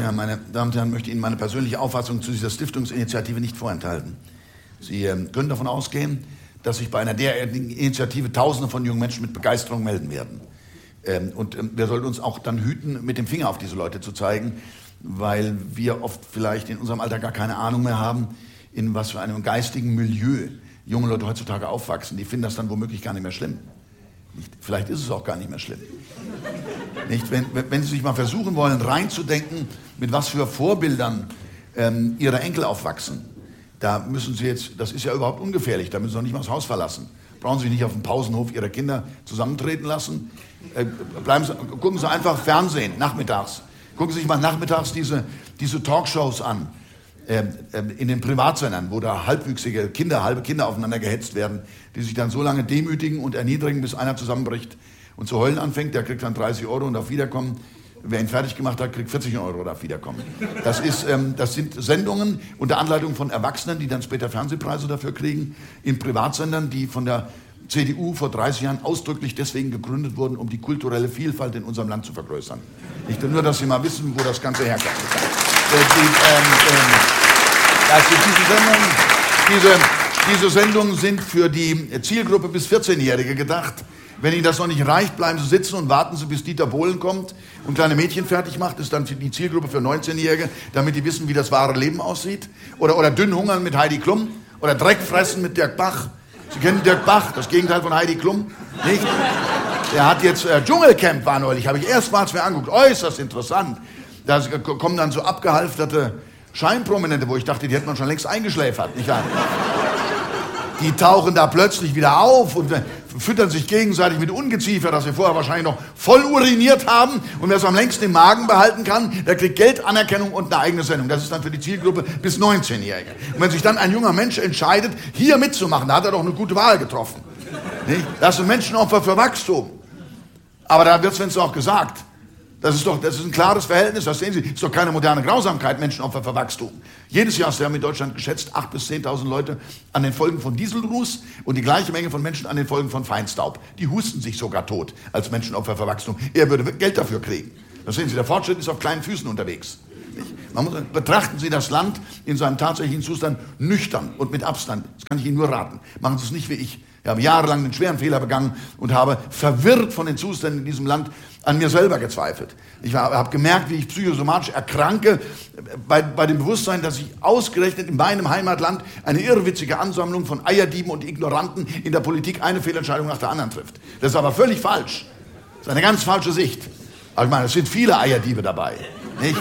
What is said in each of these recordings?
Herren, meine Damen und Herren, möchte Ihnen meine persönliche Auffassung zu dieser Stiftungsinitiative nicht vorenthalten. Sie können davon ausgehen, dass sich bei einer derartigen Initiative Tausende von jungen Menschen mit Begeisterung melden werden. Und wir sollten uns auch dann hüten, mit dem Finger auf diese Leute zu zeigen, weil wir oft vielleicht in unserem Alter gar keine Ahnung mehr haben, in was für einem geistigen Milieu junge Leute heutzutage aufwachsen. Die finden das dann womöglich gar nicht mehr schlimm. Vielleicht ist es auch gar nicht mehr schlimm. Nicht? Wenn Sie sich mal versuchen wollen, reinzudenken, mit was für Vorbildern Ihre Enkel aufwachsen, da müssen Sie jetzt, das ist ja überhaupt ungefährlich, da müssen Sie noch nicht mal das Haus verlassen. Brauchen Sie sich nicht auf dem Pausenhof Ihrer Kinder zusammentreten lassen. Gucken Sie einfach Fernsehen, nachmittags. Gucken Sie sich mal nachmittags diese Talkshows an, in den Privatsendern, wo da halbe Kinder aufeinander gehetzt werden, die sich dann so lange demütigen und erniedrigen, bis einer zusammenbricht und zu heulen anfängt. Der kriegt dann 30 € und auf Wiederkommen. Wer ihn fertig gemacht hat, kriegt 40 € auf Wiederkommen. Das sind Sendungen unter Anleitung von Erwachsenen, die dann später Fernsehpreise dafür kriegen, in Privatsendern, die von der CDU vor 30 Jahren ausdrücklich deswegen gegründet wurden, um die kulturelle Vielfalt in unserem Land zu vergrößern. Nicht nur, dass Sie mal wissen, wo das Ganze herkommt. Diese Sendungen sind für die Zielgruppe bis 14-Jährige gedacht. Wenn Ihnen das noch nicht reicht, bleiben Sie sitzen und warten Sie, bis Dieter Bohlen kommt und kleine Mädchen fertig macht. Das ist dann die Zielgruppe für 19-Jährige, damit die wissen, wie das wahre Leben aussieht. Oder dünn hungern mit Heidi Klum. Oder Dreck fressen mit Dirk Bach. Sie kennen Dirk Bach, das Gegenteil von Heidi Klum, nicht? Der hat jetzt Dschungelcamp war neulich, habe ich erstmals mir angeguckt. Äußerst interessant. Da kommen dann so abgehalfterte Scheinprominente, wo ich dachte, die hätte man schon längst eingeschläfert, nicht wahr? Die tauchen da plötzlich wieder auf und füttern sich gegenseitig mit Ungeziefer, das wir vorher wahrscheinlich noch voll uriniert haben. Und wer es am längsten im Magen behalten kann, der kriegt Geld, Anerkennung und eine eigene Sendung. Das ist dann für die Zielgruppe bis 19-Jährige. Und wenn sich dann ein junger Mensch entscheidet, hier mitzumachen, da hat er doch eine gute Wahl getroffen. Nicht? Das sind Menschenopfer für Wachstum. Aber da wird es auch gesagt. Das ist ein klares Verhältnis, das sehen Sie. Das ist doch keine moderne Grausamkeit, Menschenopfer für Wachstum. Jedes Jahr haben in Deutschland geschätzt 8.000 bis 10.000 Leute an den Folgen von Dieselruß und die gleiche Menge von Menschen an den Folgen von Feinstaub. Die husten sich sogar tot als Menschenopfer für Wachstum. Er würde Geld dafür kriegen. Das sehen Sie, der Fortschritt ist auf kleinen Füßen unterwegs. Betrachten Sie das Land in seinem tatsächlichen Zustand nüchtern und mit Abstand. Das kann ich Ihnen nur raten. Machen Sie es nicht wie ich. Ich habe jahrelang einen schweren Fehler begangen und habe verwirrt von den Zuständen in diesem Land an mir selber gezweifelt. Ich habe gemerkt, wie ich psychosomatisch erkranke bei dem Bewusstsein, dass ich ausgerechnet in meinem Heimatland eine irrwitzige Ansammlung von Eierdieben und Ignoranten in der Politik eine Fehlentscheidung nach der anderen trifft. Das ist aber völlig falsch. Das ist eine ganz falsche Sicht. Aber ich meine, es sind viele Eierdiebe dabei. Nicht?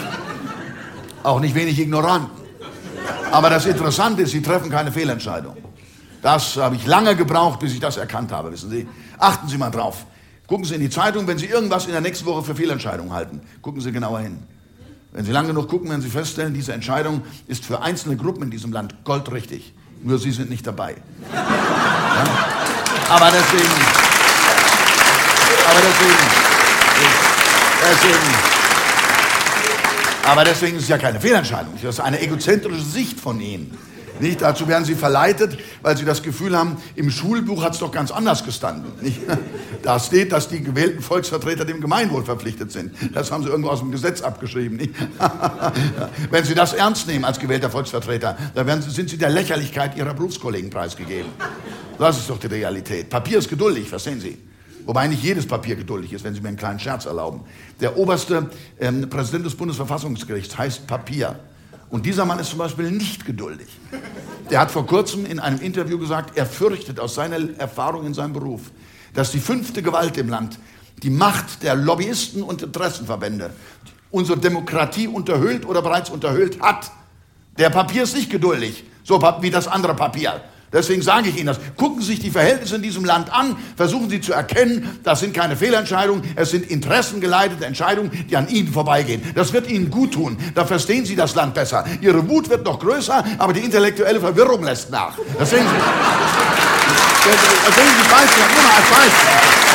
Auch nicht wenig Ignoranten. Aber das Interessante ist, sie treffen keine Fehlentscheidung. Das habe ich lange gebraucht, bis ich das erkannt habe, wissen Sie. Achten Sie mal drauf. Gucken Sie in die Zeitung, wenn Sie irgendwas in der nächsten Woche für Fehlentscheidungen halten. Gucken Sie genauer hin. Wenn Sie lang genug gucken, werden Sie feststellen, diese Entscheidung ist für einzelne Gruppen in diesem Land goldrichtig. Nur Sie sind nicht dabei. Ja? Aber deswegen ist es ja keine Fehlentscheidung. Das ist eine egozentrische Sicht von Ihnen. Nicht? Dazu werden Sie verleitet, weil Sie das Gefühl haben, im Schulbuch hat es doch ganz anders gestanden. Nicht? Da steht, dass die gewählten Volksvertreter dem Gemeinwohl verpflichtet sind. Das haben Sie irgendwo aus dem Gesetz abgeschrieben. Nicht? Wenn Sie das ernst nehmen als gewählter Volksvertreter, dann sind Sie der Lächerlichkeit Ihrer Berufskollegen preisgegeben. Das ist doch die Realität. Papier ist geduldig, verstehen Sie? Wobei nicht jedes Papier geduldig ist, wenn Sie mir einen kleinen Scherz erlauben. Der oberste Präsident des Bundesverfassungsgerichts heißt Papier. Und dieser Mann ist zum Beispiel nicht geduldig. Der hat vor kurzem in einem Interview gesagt, er fürchtet aus seiner Erfahrung in seinem Beruf, dass die 5. Gewalt im Land, die Macht der Lobbyisten und Interessenverbände, unsere Demokratie unterhöhlt oder bereits unterhöhlt hat. Der Papier ist nicht geduldig, so wie das andere Papier. Deswegen sage ich Ihnen das. Gucken Sie sich die Verhältnisse in diesem Land an, versuchen Sie zu erkennen, das sind keine Fehlentscheidungen, es sind interessengeleitete Entscheidungen, die an Ihnen vorbeigehen. Das wird Ihnen gut tun, da verstehen Sie das Land besser. Ihre Wut wird noch größer, aber die intellektuelle Verwirrung lässt nach. Das sehen Sie. Das sehen Sie Beispiel, nur mal als Beispiel.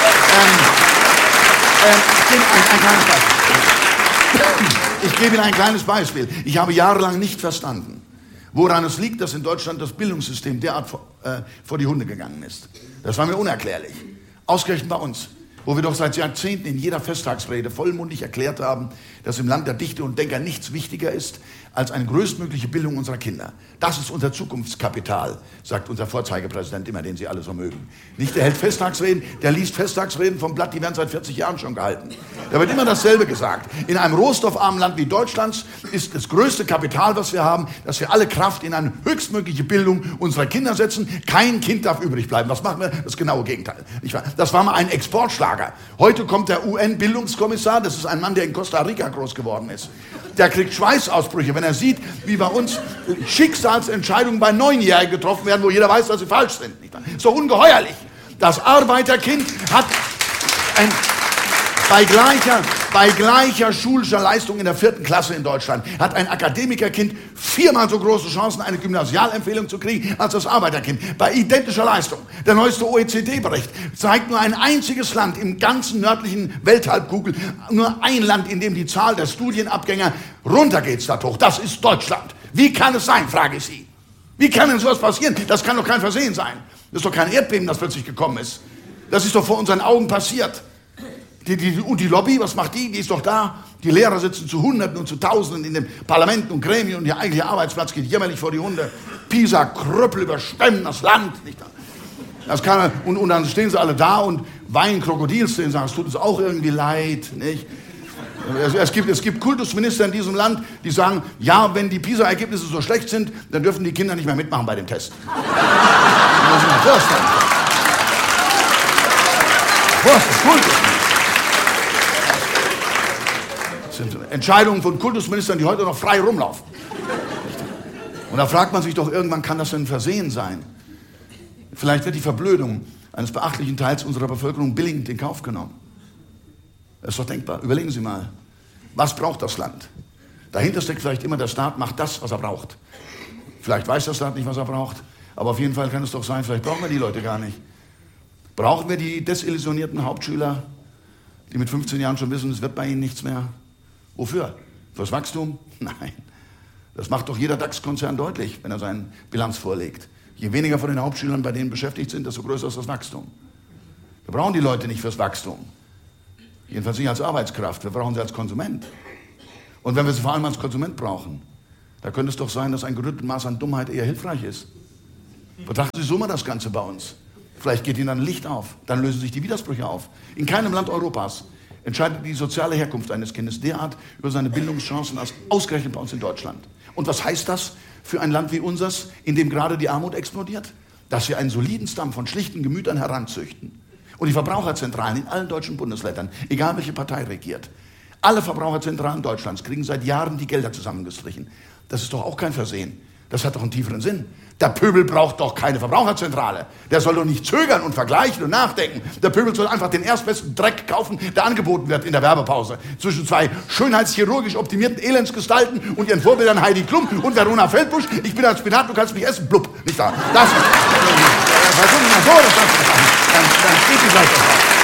Ich gebe Ihnen ein kleines Beispiel. Ich habe jahrelang nicht verstanden, woran es liegt, dass in Deutschland das Bildungssystem derart vor die Hunde gegangen ist. Das war mir unerklärlich. Ausgerechnet bei uns. wo wir doch seit Jahrzehnten in jeder Festtagsrede vollmundig erklärt haben, dass im Land der Dichter und Denker nichts wichtiger ist als eine größtmögliche Bildung unserer Kinder. Das ist unser Zukunftskapital, sagt unser Vorzeigepräsident immer, den Sie alle so mögen. Nicht der hält Festtagsreden, der liest Festtagsreden vom Blatt, die werden seit 40 Jahren schon gehalten. Da wird immer dasselbe gesagt. In einem rohstoffarmen Land wie Deutschlands ist das größte Kapital, was wir haben, dass wir alle Kraft in eine höchstmögliche Bildung unserer Kinder setzen. Kein Kind darf übrig bleiben. Was machen wir? Das genaue Gegenteil. Das war mal ein Exportschlager. Heute kommt der UN-Bildungskommissar, das ist ein Mann, der in Costa Rica groß geworden ist. Der kriegt Schweißausbrüche, wenn er sieht, wie bei uns Schicksalsentscheidungen bei 9-Jährigen getroffen werden, wo jeder weiß, dass sie falsch sind. Ist doch ungeheuerlich. Das Arbeiterkind hat bei gleicher schulischer Leistung in der 4. Klasse in Deutschland hat ein Akademikerkind 4-mal so große Chancen, eine Gymnasialempfehlung zu kriegen, als das Arbeiterkind. Bei identischer Leistung. Der neueste OECD-Bericht zeigt nur ein einziges Land im ganzen nördlichen Welthalbkugel, nur ein Land, in dem die Zahl der Studienabgänger runtergeht statt hoch. Das ist Deutschland. Wie kann es sein, frage ich Sie. Wie kann denn sowas passieren? Das kann doch kein Versehen sein. Das ist doch kein Erdbeben, das plötzlich gekommen ist. Das ist doch vor unseren Augen passiert. Und die Lobby, was macht die? Die ist doch da. Die Lehrer sitzen zu Hunderten und zu Tausenden in den Parlamenten und Gremien und ihr eigentlicher Arbeitsplatz geht jämmerlich vor die Hunde. Pisa-Krüppel überschwemmen das Land. Nicht? Das kann, und dann stehen sie alle da und weinen Krokodilstränen, sagen, es tut uns auch irgendwie leid. Nicht? Es gibt Kultusminister in diesem Land, die sagen, ja, wenn die PISA-Ergebnisse so schlecht sind, dann dürfen die Kinder nicht mehr mitmachen bei dem Test. Kultus. Das sind Entscheidungen von Kultusministern, die heute noch frei rumlaufen. Und da fragt man sich doch, irgendwann kann das denn ein Versehen sein? Vielleicht wird die Verblödung eines beachtlichen Teils unserer Bevölkerung billigend in Kauf genommen. Das ist doch denkbar. Überlegen Sie mal, was braucht das Land? Dahinter steckt vielleicht immer, der Staat macht das, was er braucht. Vielleicht weiß der Staat nicht, was er braucht, aber auf jeden Fall kann es doch sein, vielleicht brauchen wir die Leute gar nicht. Brauchen wir die desillusionierten Hauptschüler, die mit 15 Jahren schon wissen, es wird bei ihnen nichts mehr? Wofür? Fürs Wachstum? Nein. Das macht doch jeder DAX-Konzern deutlich, wenn er seine Bilanz vorlegt. Je weniger von den Hauptschülern bei denen beschäftigt sind, desto größer ist das Wachstum. Wir brauchen die Leute nicht fürs Wachstum. Jedenfalls nicht als Arbeitskraft, wir brauchen sie als Konsument. Und wenn wir sie vor allem als Konsument brauchen, da könnte es doch sein, dass ein gerütteltes Maß an Dummheit eher hilfreich ist. Betrachten Sie so mal das Ganze bei uns. Vielleicht geht Ihnen dann ein Licht auf, dann lösen sich die Widersprüche auf. In keinem Land Europas entscheidet die soziale Herkunft eines Kindes derart über seine Bildungschancen als ausgerechnet bei uns in Deutschland. Und was heißt das für ein Land wie unseres, in dem gerade die Armut explodiert? Dass wir einen soliden Stamm von schlichten Gemütern heranzüchten. Und die Verbraucherzentralen in allen deutschen Bundesländern, egal welche Partei regiert, alle Verbraucherzentralen Deutschlands kriegen seit Jahren die Gelder zusammengestrichen. Das ist doch auch kein Versehen. Das hat doch einen tieferen Sinn. Der Pöbel braucht doch keine Verbraucherzentrale. Der soll doch nicht zögern und vergleichen und nachdenken. Der Pöbel soll einfach den erstbesten Dreck kaufen, der angeboten wird in der Werbepause. Zwischen zwei schönheitschirurgisch optimierten Elendsgestalten und ihren Vorbildern Heidi Klum und Verona Feldbusch. Ich bin als Spinat, du kannst mich essen. Blub. Nicht da. Das ist... Versuchen wir so, dann steht die Seite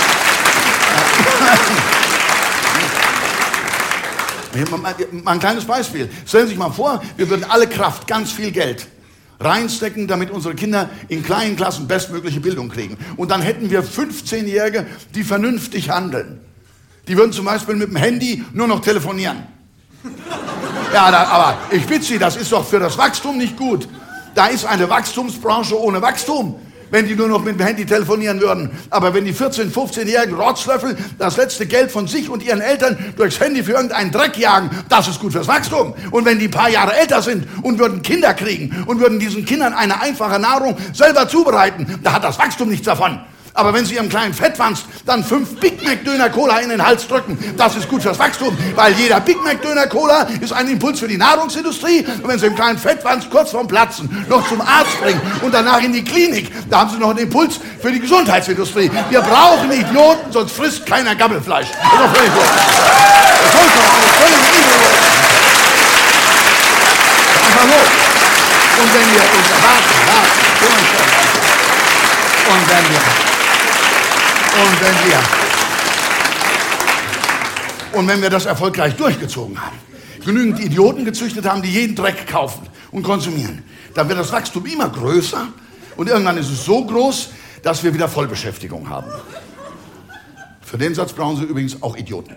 drauf. Mal ein kleines Beispiel. Stellen Sie sich mal vor, wir würden alle Kraft, ganz viel Geld reinstecken, damit unsere Kinder in kleinen Klassen bestmögliche Bildung kriegen. Und dann hätten wir 15-Jährige, die vernünftig handeln. Die würden zum Beispiel mit dem Handy nur noch telefonieren. Ja, aber ich bitte Sie, das ist doch für das Wachstum nicht gut. Da ist eine Wachstumsbranche ohne Wachstum, wenn die nur noch mit dem Handy telefonieren würden. Aber wenn die 14-, 15-jährigen Rotzlöffel das letzte Geld von sich und ihren Eltern durchs Handy für irgendeinen Dreck jagen, das ist gut fürs Wachstum. Und wenn die ein paar Jahre älter sind und würden Kinder kriegen und würden diesen Kindern eine einfache Nahrung selber zubereiten, da hat das Wachstum nichts davon. Aber wenn Sie Ihrem kleinen Fettwanst dann 5 Big Mac Döner Cola in den Hals drücken, das ist gut fürs Wachstum, weil jeder Big Mac Döner Cola ist ein Impuls für die Nahrungsindustrie. Und wenn Sie dem kleinen Fettwanst kurz vorm Platzen noch zum Arzt bringen und danach in die Klinik, da haben Sie noch einen Impuls für die Gesundheitsindustrie. Wir brauchen Idioten, sonst frisst keiner Gammelfleisch. Das ist doch völlig gut. Das ist völlig ungewohnt. Einfach so. Und wenn wir Und wenn wir das erfolgreich durchgezogen haben, genügend Idioten gezüchtet haben, die jeden Dreck kaufen und konsumieren, dann wird das Wachstum immer größer und irgendwann ist es so groß, dass wir wieder Vollbeschäftigung haben. Für den Satz brauchen Sie übrigens auch Idioten.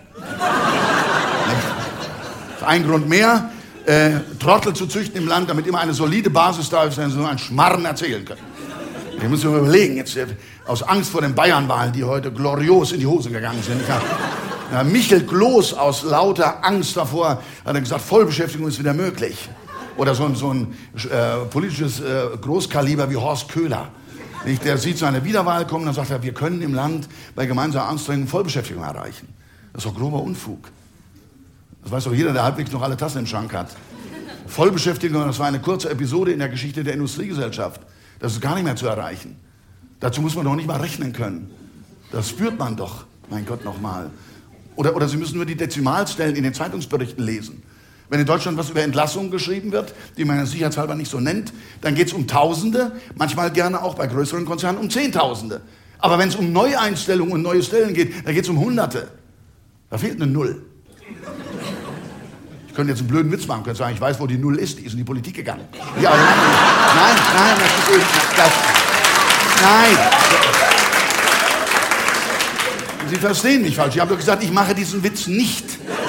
Ein Grund mehr, Trottel zu züchten im Land, damit immer eine solide Basis da ist, wenn sie nur einen Schmarren erzählen können. Wir müssen uns überlegen, jetzt aus Angst vor den Bayernwahlen, die heute glorios in die Hose gegangen sind. Ja, Michel Gloß aus lauter Angst davor hat er gesagt, Vollbeschäftigung ist wieder möglich. Oder so ein politisches Großkaliber wie Horst Köhler. Nicht? Der sieht seine Wiederwahl kommen, dann sagt er, wir können im Land bei gemeinsamer Anstrengung Vollbeschäftigung erreichen. Das ist doch grober Unfug. Das weiß doch jeder, der halbwegs noch alle Tassen im Schrank hat. Vollbeschäftigung, das war eine kurze Episode in der Geschichte der Industriegesellschaft. Das ist gar nicht mehr zu erreichen. Dazu muss man doch nicht mal rechnen können. Das spürt man doch, mein Gott, nochmal. Oder Sie müssen nur die Dezimalstellen in den Zeitungsberichten lesen. Wenn in Deutschland was über Entlassungen geschrieben wird, die man sicherheitshalber nicht so nennt, dann geht es um Tausende, manchmal gerne auch bei größeren Konzernen um Zehntausende. Aber wenn es um Neueinstellungen und neue Stellen geht, dann geht es um Hunderte. Da fehlt eine Null. Ich könnte jetzt einen blöden Witz machen, könnte sagen, ich weiß, wo die Null ist, die ist in die Politik gegangen. Ja, nein, nein. Sie verstehen mich falsch. Ich habe doch gesagt, ich mache diesen Witz nicht.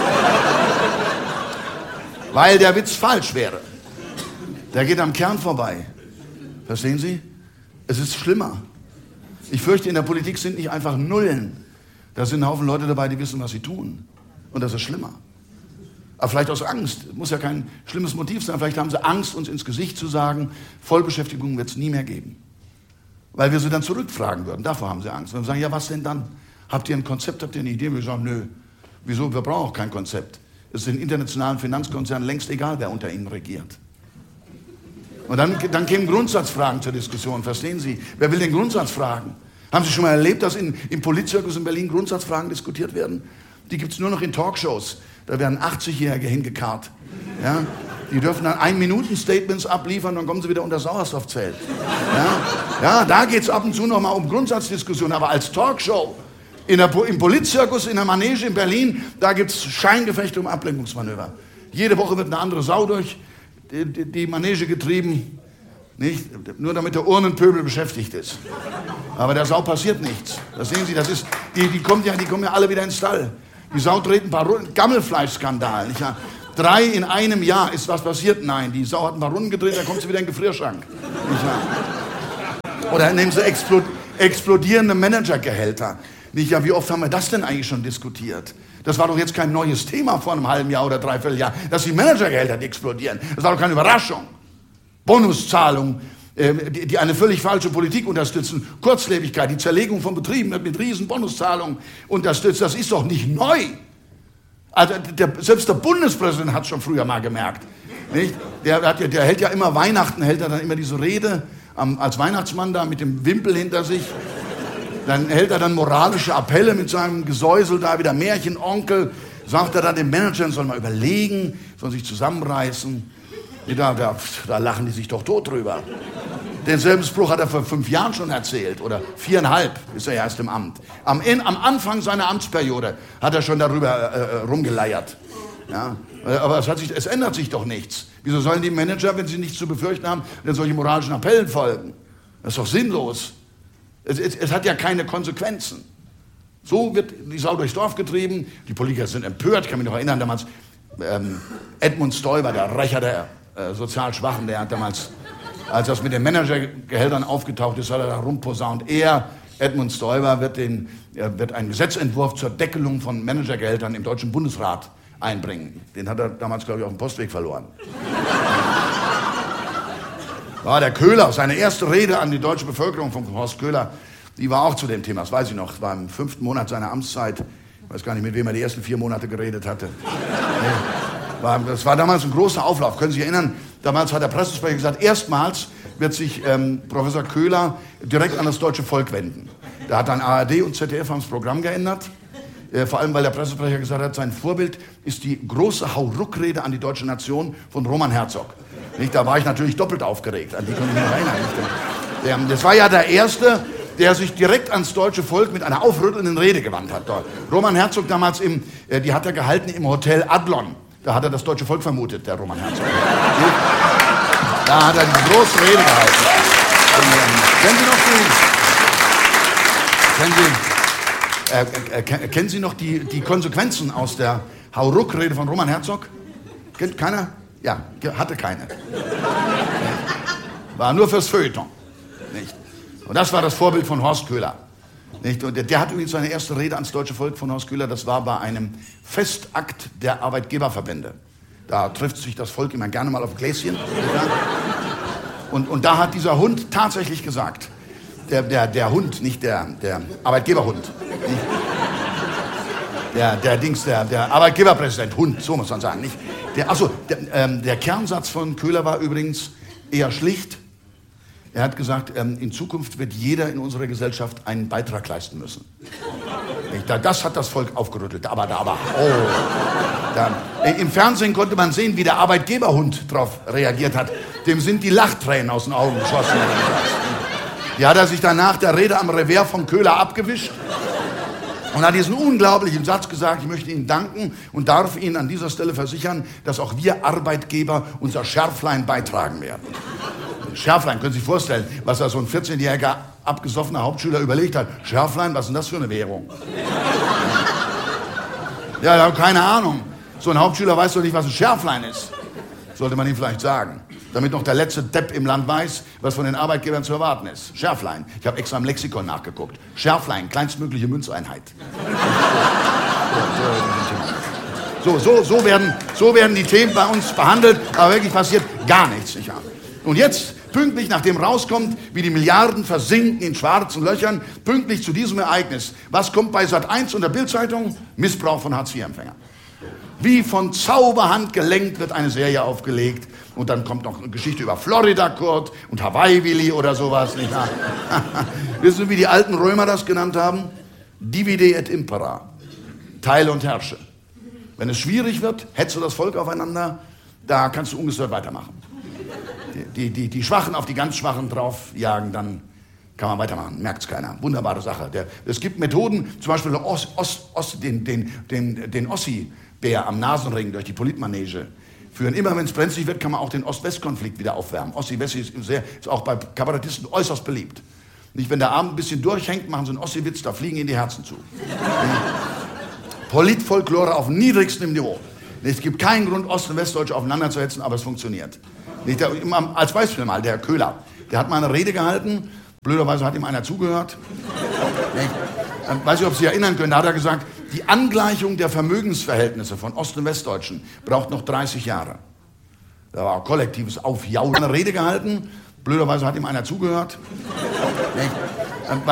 Weil der Witz falsch wäre. Der geht am Kern vorbei. Verstehen Sie? Es ist schlimmer. Ich fürchte, in der Politik sind nicht einfach Nullen. Da sind ein Haufen Leute dabei, die wissen, was sie tun. Und das ist schlimmer. Aber vielleicht aus Angst. Muss ja kein schlimmes Motiv sein. Vielleicht haben sie Angst, uns ins Gesicht zu sagen, Vollbeschäftigung wird es nie mehr geben. Weil wir sie dann zurückfragen würden. Davor haben sie Angst. Und wir sagen, ja, was denn dann? Habt ihr ein Konzept, habt ihr eine Idee? Wir sagen, nö. Wieso? Wir brauchen auch kein Konzept. Es ist den internationalen Finanzkonzernen längst egal, wer unter ihnen regiert. Und dann kämen Grundsatzfragen zur Diskussion, verstehen Sie? Wer will den Grundsatz fragen? Haben Sie schon mal erlebt, dass im Politzirkus in Berlin Grundsatzfragen diskutiert werden? Die gibt es nur noch in Talkshows. Da werden 80-Jährige hingekarrt. Ja? Die dürfen dann 1-Minuten-Statements abliefern, dann kommen sie wieder unter Sauerstoffzelt. Ja, da geht es ab und zu noch mal um Grundsatzdiskussionen, aber als Talkshow. Im Politzirkus, in der Manege in Berlin, da gibt es Scheingefechte um Ablenkungsmanöver. Jede Woche wird eine andere Sau durch die Manege getrieben, nicht? Nur damit der Urnenpöbel beschäftigt ist. Aber der Sau passiert nichts. Das sehen Sie, die kommen ja alle wieder ins Stall. Die Sau dreht ein paar Runden, Gammelfleischskandal. Nicht? 3 in einem Jahr ist was passiert? Nein, die Sau hat ein paar Runden gedreht, dann kommt sie wieder in den Gefrierschrank. Nicht? Oder nehmen Sie explodierende Managergehälter. Nicht, ja, wie oft haben wir das denn eigentlich schon diskutiert? Das war doch jetzt kein neues Thema vor einem halben Jahr oder dreiviertel Jahr, dass die Managergehälter explodieren. Das war doch keine Überraschung. Bonuszahlungen, die eine völlig falsche Politik unterstützen. Kurzlebigkeit, die Zerlegung von Betrieben wird mit riesen Bonuszahlungen unterstützt. Das ist doch nicht neu. Also selbst der Bundespräsident hat es schon früher mal gemerkt. Nicht? Der hält ja immer Weihnachten, hält er dann immer diese Rede als Weihnachtsmann da mit dem Wimpel hinter sich. Dann hält er dann moralische Appelle mit seinem Gesäusel da, wieder Märchenonkel. Sagt er dann den Managern, sollen mal überlegen, sollen sich zusammenreißen. Da lachen die sich doch tot drüber. Denselben Spruch hat er vor 5 Jahren schon erzählt. Oder 4,5 ist er ja erst im Amt. Am Anfang seiner Amtsperiode hat er schon darüber rumgeleiert. Ja? Aber es ändert sich doch nichts. Wieso sollen die Manager, wenn sie nichts zu befürchten haben, denn solche moralischen Appellen folgen? Das ist doch sinnlos. Es hat ja keine Konsequenzen. So wird die Sau durchs Dorf getrieben. Die Politiker sind empört. Ich kann mich noch erinnern, damals Edmund Stoiber, der Rächer der sozial Schwachen, der hat damals, als das mit den Managergehältern aufgetaucht ist, hat er da rumposaunt. Edmund Stoiber, wird einen Gesetzentwurf zur Deckelung von Managergehältern im Deutschen Bundesrat einbringen. Den hat er damals, glaube ich, auf dem Postweg verloren. Ja, der Köhler, seine erste Rede an die deutsche Bevölkerung von Horst Köhler, die war auch zu dem Thema, das weiß ich noch. Das war im 5. Monat seiner Amtszeit. Ich weiß gar nicht, mit wem er die ersten 4 Monate geredet hatte. Das war damals ein großer Auflauf. Können Sie sich erinnern, damals hat der Pressesprecher gesagt, erstmals wird sich Professor Köhler direkt an das deutsche Volk wenden. Da hat dann ARD und ZDF haben das Programm geändert. Vor allem, weil der Pressesprecher gesagt hat, sein Vorbild ist die große Hauruck-Rede an die deutsche Nation von Roman Herzog. Nicht? Da war ich natürlich doppelt aufgeregt, an die konnte ich mich noch erinnern. Das war ja der Erste, der sich direkt ans deutsche Volk mit einer aufrüttelnden Rede gewandt hat. Dort. Roman Herzog damals, die hat er gehalten im Hotel Adlon. Da hat er das deutsche Volk vermutet, der Roman Herzog. Da hat er eine große Rede gehalten. Kennen Sie noch Kennen Sie noch die Konsequenzen aus der Hauruck-Rede von Roman Herzog? Kennt keiner? Ja, hatte keine. War nur fürs Feuilleton. Nicht? Und das war das Vorbild von Horst Köhler. Nicht? Und der hat übrigens seine erste Rede ans deutsche Volk von Horst Köhler, das war bei einem Festakt der Arbeitgeberverbände. Da trifft sich das Volk immer gerne mal auf Gläschen. Und da hat dieser Hund tatsächlich gesagt, der Hund, nicht der Arbeitgeberhund, nicht? Der Arbeitgeberpräsident, Hund, so muss man sagen. Nicht? Der Kernsatz von Köhler war übrigens eher schlicht. Er hat gesagt, in Zukunft wird jeder in unserer Gesellschaft einen Beitrag leisten müssen. Das hat das Volk aufgerüttelt. Im Fernsehen konnte man sehen, wie der Arbeitgeberhund darauf reagiert hat. Dem sind die Lachtränen aus den Augen geschossen. Die hat er sich dann nach der Rede am Revers von Köhler abgewischt und hat diesen unglaublichen Satz gesagt: Ich möchte Ihnen danken und darf Ihnen an dieser Stelle versichern, dass auch wir Arbeitgeber unser Schärflein beitragen werden. Schärflein, können Sie sich vorstellen, was da so ein 14-jähriger abgesoffener Hauptschüler überlegt hat. Schärflein, was ist denn das für eine Währung? Ja, ich habe keine Ahnung. So ein Hauptschüler weiß doch nicht, was ein Schärflein ist. Sollte man ihm vielleicht sagen. Damit noch der letzte Depp im Land weiß, was von den Arbeitgebern zu erwarten ist. Schärflein. Ich habe extra im Lexikon nachgeguckt. Schärflein, kleinstmögliche Münzeinheit. So werden die Themen bei uns behandelt, aber wirklich passiert gar nichts. Nicht wahr? Und jetzt, pünktlich nachdem rauskommt, wie die Milliarden versinken in schwarzen Löchern, pünktlich zu diesem Ereignis, was kommt bei Sat.1 und der Bild-Zeitung? Missbrauch von Hartz-IV-Empfängern. Wie von Zauberhand gelenkt wird eine Serie aufgelegt und dann kommt noch eine Geschichte über Florida Kurt und Hawaii Willi oder sowas. Nicht wahr? Wissen Sie, wie die alten Römer das genannt haben? Divide et impera. Teile und herrsche. Wenn es schwierig wird, hetze das Volk aufeinander, da kannst du ungestört weitermachen. Die Schwachen auf die ganz Schwachen draufjagen, dann kann man weitermachen, merkt es keiner. Wunderbare Sache. Es gibt Methoden, zum Beispiel den Ossi-Bär am Nasenring durch die Politmanege führen. Immer wenn es brenzlig wird, kann man auch den Ost-West-Konflikt wieder aufwärmen. Ossi-Wessi ist auch bei Kabarettisten äußerst beliebt. Nicht, wenn der Abend ein bisschen durchhängt, machen sie einen Ossi-Witz, da fliegen ihnen die Herzen zu. Politfolklore auf niedrigstem Niveau. Es gibt keinen Grund, Ost- und Westdeutsche aufeinander zu hetzen, aber es funktioniert. Nicht, als Beispiel mal, der Köhler, der hat mal eine Rede gehalten, blöderweise hat ihm einer zugehört. Dann weiß ich, ob Sie sich erinnern können, da hat er gesagt, die Angleichung der Vermögensverhältnisse von Ost- und Westdeutschen braucht noch 30 Jahre. Da war kollektives Aufjaulen. Eine Rede gehalten, blöderweise hat ihm einer zugehört.